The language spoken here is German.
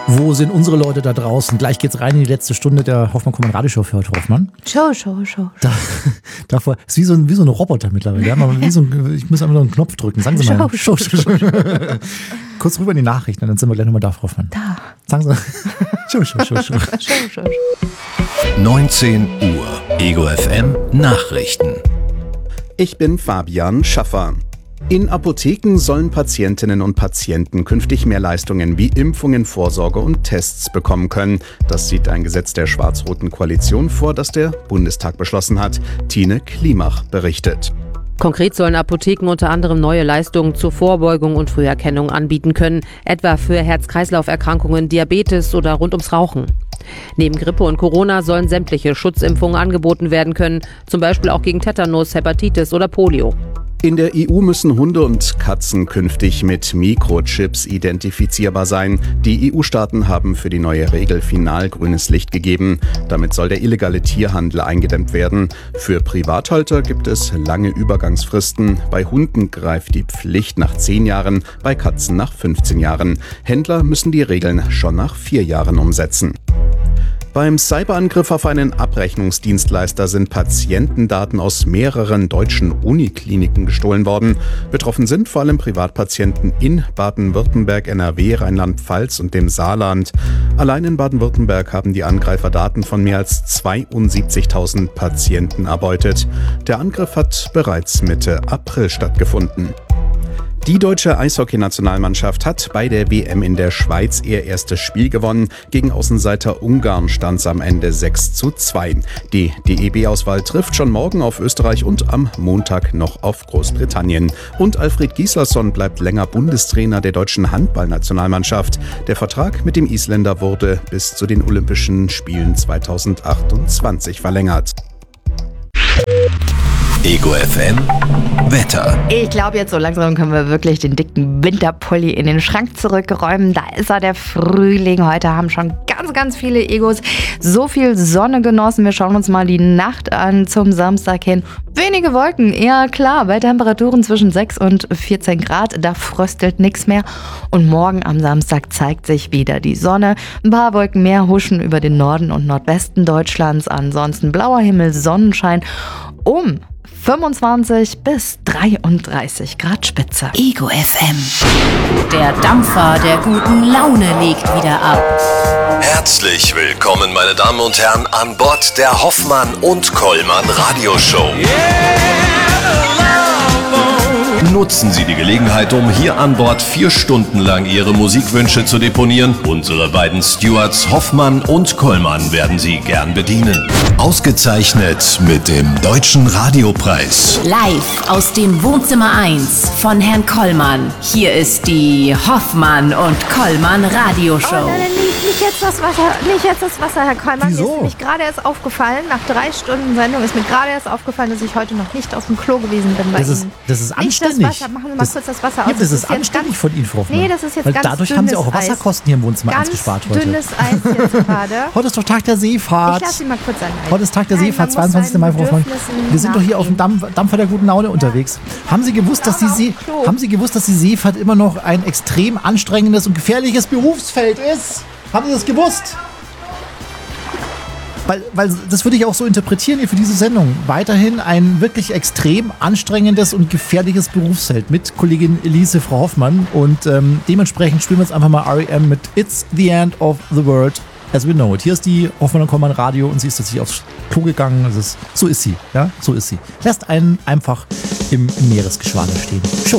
Wo sind unsere Leute da draußen? Gleich geht's rein in die letzte Stunde der Hoffmann-Kommand-Radioshow für heute, Hoffmann. Show. Davor ist wie so ein Roboter mittlerweile. Ja? Ich muss einfach nur einen Knopf drücken. Sagen Sie mal. Show. Kurz rüber in die Nachrichten, dann sind wir gleich nochmal da, Hoffmann. Da. Sagen Sie. Show. 19 Uhr. Ego FM Nachrichten. Ich bin Fabian Schaffer. In Apotheken sollen Patientinnen und Patienten künftig mehr Leistungen wie Impfungen, Vorsorge und Tests bekommen können. Das sieht ein Gesetz der schwarz-roten Koalition vor, das der Bundestag beschlossen hat. Tine Klimach berichtet. Konkret sollen Apotheken unter anderem neue Leistungen zur Vorbeugung und Früherkennung anbieten können, etwa für Herz-Kreislauf-Erkrankungen, Diabetes oder rund ums Rauchen. Neben Grippe und Corona sollen sämtliche Schutzimpfungen angeboten werden können, zum Beispiel auch gegen Tetanus, Hepatitis oder Polio. In der EU müssen Hunde und Katzen künftig mit Mikrochips identifizierbar sein. Die EU-Staaten haben für die neue Regel final grünes Licht gegeben. Damit soll der illegale Tierhandel eingedämmt werden. Für Privathalter gibt es lange Übergangsfristen. Bei Hunden greift die Pflicht nach 10 Jahren, bei Katzen nach 15 Jahren. Händler müssen die Regeln schon nach 4 Jahren umsetzen. Beim Cyberangriff auf einen Abrechnungsdienstleister sind Patientendaten aus mehreren deutschen Unikliniken gestohlen worden. Betroffen sind vor allem Privatpatienten in Baden-Württemberg, NRW, Rheinland-Pfalz und dem Saarland. Allein in Baden-Württemberg haben die Angreifer Daten von mehr als 72.000 Patienten erbeutet. Der Angriff hat bereits Mitte April stattgefunden. Die deutsche Eishockey-Nationalmannschaft hat bei der WM in der Schweiz ihr erstes Spiel gewonnen. Gegen Außenseiter Ungarn stand es am Ende 6:2. Die DEB-Auswahl trifft schon morgen auf Österreich und am Montag noch auf Großbritannien. Und Alfred Gislason bleibt länger Bundestrainer der deutschen Handball-Nationalmannschaft. Der Vertrag mit dem Isländer wurde bis zu den Olympischen Spielen 2028 verlängert. Ego FM Wetter. Ich glaube, jetzt so langsam können wir wirklich den dicken Winterpulli in den Schrank zurückräumen. Da ist er, der Frühling. Heute haben schon ganz viele Egos so viel Sonne genossen. Wir schauen uns mal die Nacht an zum Samstag hin. Wenige Wolken, eher klar, bei Temperaturen zwischen 6 und 14 Grad. Da fröstelt nichts mehr. Und morgen am Samstag zeigt sich wieder die Sonne. Ein paar Wolken mehr huschen über den Norden und Nordwesten Deutschlands. Ansonsten blauer Himmel, Sonnenschein. 25 bis 33 Grad Spitze. Ego FM. Der Dampfer der guten Laune legt wieder ab. Herzlich willkommen, meine Damen und Herren, an Bord der Hoffmann und Kollmann Radioshow. Nutzen Sie die Gelegenheit, um hier an Bord 4 Stunden lang Ihre Musikwünsche zu deponieren. Unsere beiden Stewards Hoffmann und Kollmann werden Sie gern bedienen. Ausgezeichnet mit dem Deutschen Radiopreis. Live aus dem Wohnzimmer 1 von Herrn Kollmann. Hier ist die Hoffmann und Kollmann Radioshow. Oh nein, nicht jetzt das Wasser, Herr Kollmann. Wieso? Mir ist nämlich gerade erst aufgefallen, nach 3 Stunden Sendung ist mir gerade erst aufgefallen, dass ich heute noch nicht auf dem Klo gewesen bin bei Ihnen. Das ist anständig. Nicht das Wasser, machen Sie mal kurz das Wasser aus. Ja, das ist anständig von Ihnen, Frau Hoffmann. Nee, das ist jetzt weil ganz dadurch haben Sie auch dünnes Wasserkosten hier im Wohnzimmer eingespart heute. Dünnes Eis jetzt gerade. Heute ist doch Tag der Seefahrt. Ich lasse Sie mal kurz an. Heute ist Tag der Nein, Seefahrt, man muss 22. Mai, Frau Hoffmann. Bedürfnissen Wir sind doch hier auf dem Dampfer der guten Laune unterwegs. Haben Sie gewusst, dass die Seefahrt immer noch ein extrem anstrengendes und gefährliches Berufsfeld ist? Haben Sie das gewusst? Weil das würde ich auch so interpretieren hier für diese Sendung. Weiterhin ein wirklich extrem anstrengendes und gefährliches Berufsfeld mit Kollegin Elise, Frau Hoffmann. Und dementsprechend spielen wir jetzt einfach mal R.E.M. mit It's the End of the World as we know it. Hier ist die Hoffmann und Kollmann Radio und sie ist tatsächlich aufs Klo gegangen. So ist sie, ja, so ist sie. Lässt einen einfach im Meeresgeschwader stehen. Show.